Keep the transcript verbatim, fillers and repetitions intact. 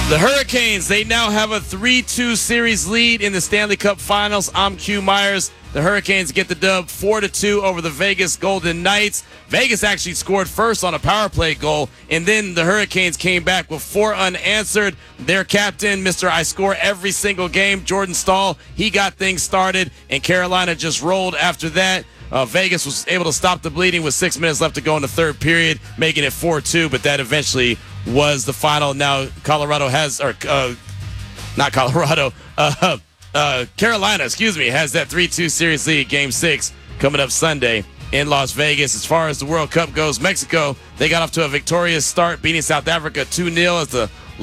The Hurricanes, they now have a three two series lead in the Stanley Cup Finals. I'm Q Myers. The Hurricanes get the dub four to two over the Vegas Golden Knights. Vegas actually scored first on a power play goal, and then the Hurricanes came back with four unanswered. Their captain, Mister I score every single game, Jordan Staal, he got things started, and Carolina just rolled after that. Uh, Vegas was able to stop the bleeding with six minutes left to go in the third period, making it four two, but that eventually was the final. Now Colorado has, or uh, not Colorado, uh, uh, Carolina, excuse me, has that three two series lead, game six, coming up Sunday in Las Vegas. As far as the World Cup goes, Mexico, they got off to a victorious start, beating South Africa two nil as the